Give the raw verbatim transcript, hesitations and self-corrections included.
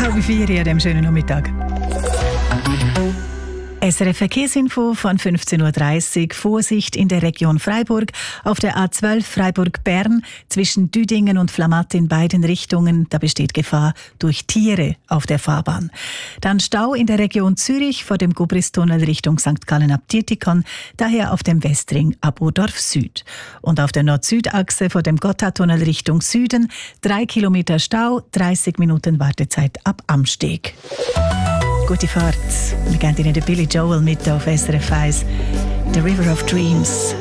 halb vier an diesem schönen Nachmittag. S R F Verkehrsinfo von fünfzehn Uhr dreißig. Vorsicht in der Region Freiburg. Auf der A zwölf Freiburg-Bern zwischen Düdingen und Flamatt in beiden Richtungen. Da besteht Gefahr durch Tiere auf der Fahrbahn. Dann Stau in der Region Zürich vor dem Gubristunnel Richtung Sankt Gallen ab Dietikon. Daher auf dem Westring ab Odorf Süd. Und auf der Nord-Süd-Achse vor dem Gotthardtunnel Richtung Süden. Drei Kilometer Stau, dreißig Minuten Wartezeit ab Amsteg. Gute Fahrt. Wir gehen Ihnen den Billy Joel mit auf S R F eins. The River of Dreams.